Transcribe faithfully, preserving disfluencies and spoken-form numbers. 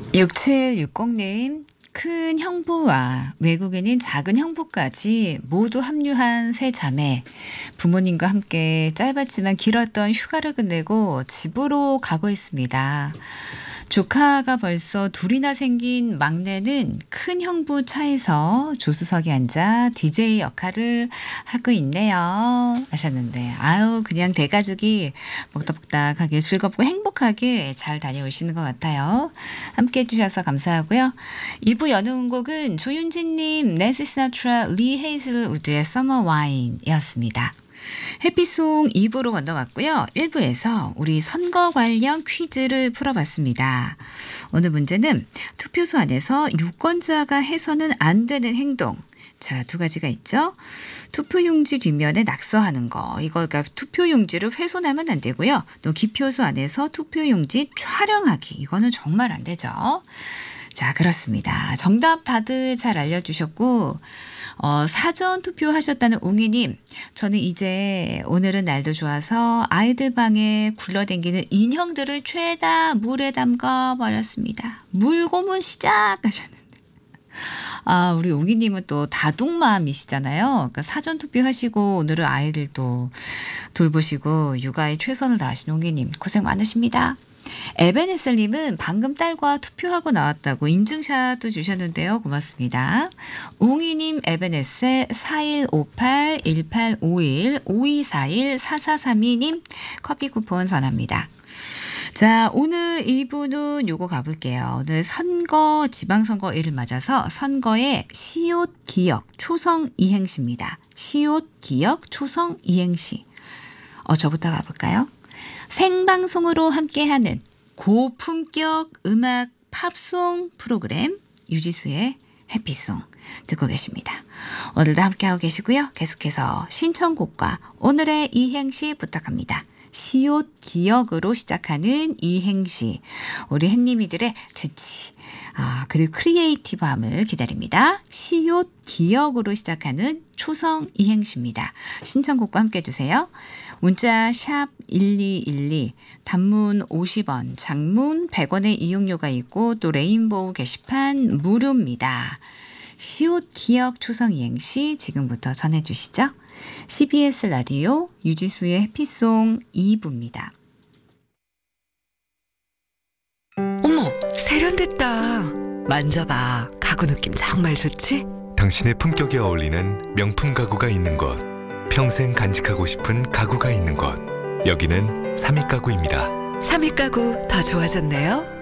육칠육공님, 큰 형부와 외국인인 작은 형부까지 모두 합류한 세 자매. 부모님과 함께 짧았지만 길었던 휴가를 끝내고 집으로 가고 있습니다. 조카가 벌써 둘이나 생긴 막내는 큰 형부 차에서 조수석에 앉아 디제이 역할을 하고 있네요. 하셨는데, 아유, 그냥 대가족이 먹다먹다하게 즐겁고 행복하게 잘 다녀오시는 것 같아요. 함께 해주셔서 감사하고요. 이 부 여는 곡은 조윤진님, 낸시 시나트라, 리 헤이즐 우드의 서머 와인이었습니다. 해피송 이 부로 건너왔고요. 일 부에서 우리 선거 관련 퀴즈를 풀어봤습니다. 오늘 문제는 투표소 안에서 유권자가 해서는 안 되는 행동. 자, 두 가지가 있죠. 투표용지 뒷면에 낙서하는 거. 이거 그러니까 투표용지를 훼손하면 안 되고요. 또 기표소 안에서 투표용지 촬영하기. 이거는 정말 안 되죠. 자, 그렇습니다. 정답 다들 잘 알려주셨고, 어, 사전 투표하셨다는 웅이님, 저는 이제 오늘은 날도 좋아서 아이들 방에 굴러댕기는 인형들을 죄다 물에 담가 버렸습니다. 물고문 시작하셨는데. 아, 우리 웅이님은 또 다둥마음이시잖아요. 그러니까 사전 투표하시고 오늘은 아이들 또 돌보시고 육아에 최선을 다하신 웅이님 고생 많으십니다. 에베네셀님은 방금 딸과 투표하고 나왔다고 인증샷도 주셨는데요. 고맙습니다. 웅이님, 에베네셀, 사일오팔 일팔오일 오이사일 사사삼이님 커피 쿠폰 전합니다. 자, 오늘 이 부는 요거 가볼게요. 오늘 선거, 지방선거일을 맞아서 선거의 시옷 기역 초성 이행시입니다. 시옷 기역 초성 이행시. 어, 저부터 가볼까요? 생방송으로 함께하는 고품격 음악 팝송 프로그램 유지수의 해피송 듣고 계십니다. 오늘도 함께하고 계시고요. 계속해서 신청곡과 오늘의 이행시 부탁합니다. 시옷 기역으로 시작하는 이행시. 우리 햇님이들의 재치 아, 그리고 크리에이티브함을 기다립니다. 시옷 기역으로 시작하는 초성 이행시입니다. 신청곡과 함께 해주세요. 문자 샵 일이일이, 단문 오십 원, 장문 백 원의 이용료가 있고 또 레인보우 게시판 무료입니다. 시옷 기역 초성 이행시 지금부터 전해주시죠. 씨비에스 라디오 유지수의 해피송 이 부입니다. 어머, 세련됐다. 만져봐. 가구 느낌 정말 좋지? 당신의 품격에 어울리는 명품 가구가 있는 곳, 평생 간직하고 싶은 가구가 있는 곳, 여기는 삼익 가구입니다. 삼익 가구 더 좋아졌네요.